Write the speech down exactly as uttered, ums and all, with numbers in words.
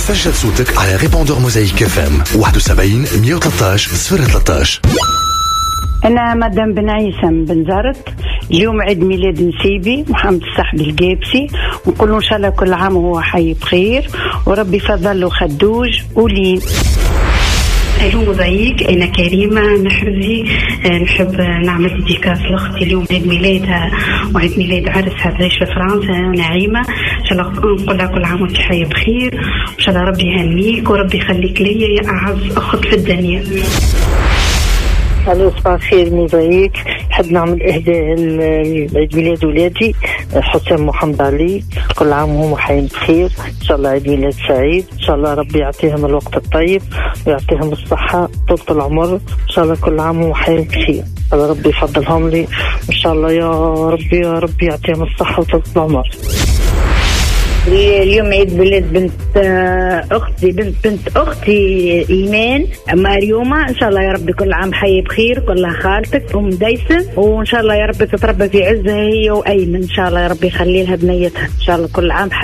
سجل صوتك على ريبوندور موزايك اف ام واحد وسبعين مية وثلاثة عشر صفر ثلاثة عشر. أنا مدام بن عيسى بن زارت. اليوم عيد ميلاد نسيبي محمد الصحبي القابسي، ونقول إن شاء الله كل عام وهو حي بخير وربي فضل له خدوج ولين. الو ضيق، أنا كريمة نحرزي. نحب نعمل ديكاس لأختي اليوم عيد ميلادها وعيد ميلاد عرسها تعيش في فرنسا نعيمة. إن شاء الله نقول لها كل عام وانت حية بخير، وإن شاء الله ربي يهنيك وربي يخليك ليا يا أعز أخت في الدنيا. الو صباح الخير مضايق، نحب نعمل إهداء لعيد ميلاد ولادي حسام محمد علي، كل عام وهم حيين بخير، إن شاء الله عيد ميلاد سعيد، إن شاء الله ربي يعطيهم الوقت الطيب ويعطيهم الصحة طول العمر، إن شاء الله كل عام وهم حيين بخير، الله ربي يفضلهم لي إن شاء الله يا ربي يا ربي يعطيهم الصحة وطول العمر. اليوم عيد ميلاد بنت اختي بنت بنت اختي ايمان مريومه، ان شاء الله يا ربي كل عام حي بخير، كلها خالتك ام ديسن، وان شاء الله يا ربي تتربى في عزها هي وايمن، ان شاء الله يا ربي يخلي لها بنيتها، ان شاء الله كل عام